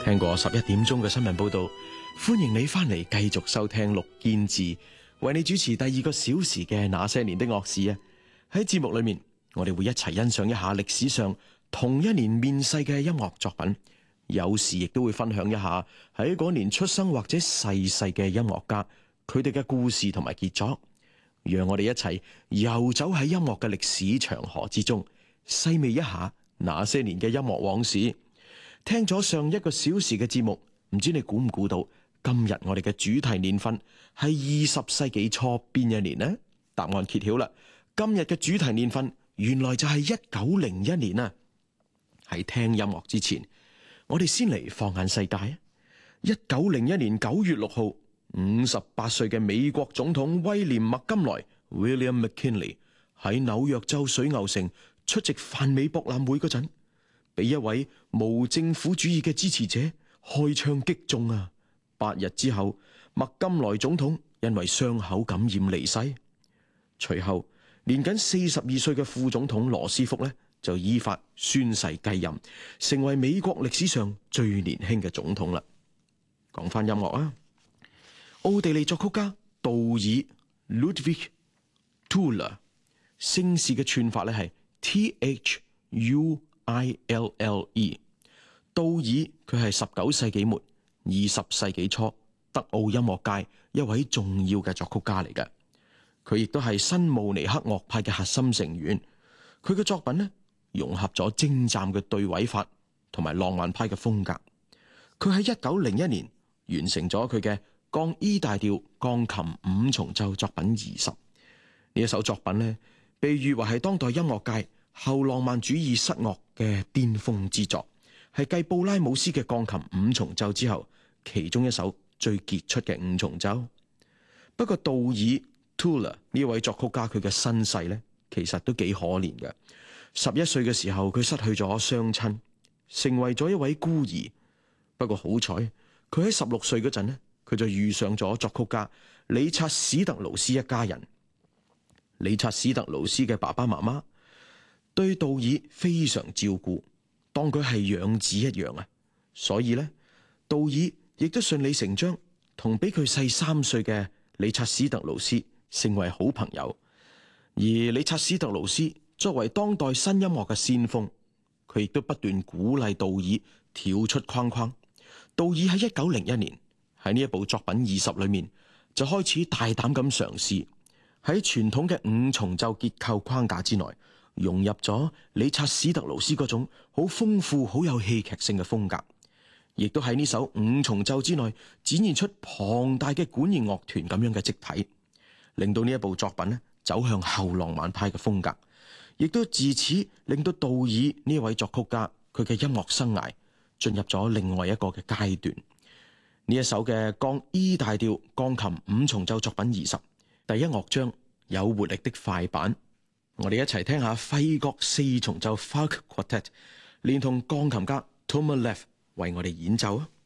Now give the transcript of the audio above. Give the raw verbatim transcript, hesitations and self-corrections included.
聽過十一點鐘嘅新聞報道，歡迎你翻嚟繼續收聽陸建志為你主持第二個小時嘅那些年的樂事啊！喺節目裏面，我哋會一齊欣賞一下歷史上同一年面世嘅音樂作品，有時亦都會分享一下喺嗰年出生或者逝世嘅音樂家佢哋嘅故事同埋傑作，讓我哋一齊遊走喺音樂嘅歷史長河之中，細味一下那些年嘅音樂往事。聽咗上一個小時嘅節目，唔知你估唔估到今日我哋嘅主題年份係二十世紀初邊一年呢？答案揭曉啦！今日嘅主題年份原來就係一九零一年啊！喺聽音樂之前，我哋先嚟放眼世界啊！一九零一年九月六號，五十八歲嘅美國總統威廉麥金萊 （William McKinley） 喺紐約州水牛城出席泛美博覽會嗰陣，俾一位無政府主義嘅支持者開槍擊中啊！八日之後，麥金萊總統因為傷口感染離世。隨後，年僅四十二歲嘅副總統羅斯福呢，就依法宣誓繼任，成為美國歷史上最年輕嘅總統啦。講翻音樂啊，奧地利作曲家杜爾 Ludwig Thaler， 姓氏嘅串法咧係 T H U I L L E。 杜爾佢係十九世紀末二十世紀初德奧音樂界一位重要嘅作曲家嚟嘅，佢亦都係新慕尼黑樂派嘅核心成員。佢嘅作品呢，融合咗精湛嘅對位法同埋浪漫派嘅風格。佢喺一九零一年完成咗佢嘅降 E 大調鋼琴五重奏作品二十。呢一首作品呢，被譽為係當代音樂界後浪漫主義失樂嘅巔峰之作，係繼布拉姆斯嘅鋼琴五重奏之後，其中一首最傑出嘅五重奏。不過杜爾 Thaler 呢位作曲家佢嘅身世呢，其實都幾可憐嘅。十一歲嘅時候，佢失去咗雙親，成為咗一位孤兒。不過好彩，佢喺十六歲嗰陣呢，佢就遇上咗作曲家理察史特勞斯一家人。理察史特勞斯嘅爸爸媽媽對杜爾非常照顧，當佢係養子一樣啊。所以呢，杜爾亦都順理成章同比佢細三歲嘅理察史特勞斯成為好朋友。而理察史特勞斯作為當代新音樂嘅先鋒，佢亦都不斷鼓勵杜爾跳出框框。杜爾喺一九零一年喺呢一部作品二十裏面就開始大膽咁嘗試喺傳統嘅五重奏結構框架之內，融入咗理察史特勞斯嗰種好豐富、好有戲劇性嘅風格，亦都喺呢首五重奏之內展現出龐大嘅管弦樂團咁樣嘅積體，令到呢一部作品呢走向後浪漫派嘅風格，亦都自此令到杜爾呢位作曲家佢嘅音樂生涯進入咗另外一個嘅階段。呢一首嘅降 E 大調鋼琴五重奏作品二十，第一樂章有活力的快板，我哋一齊聽下費角四重奏 Falk Quartet， 連同鋼琴家 Tomer Lev 為我哋演奏啊！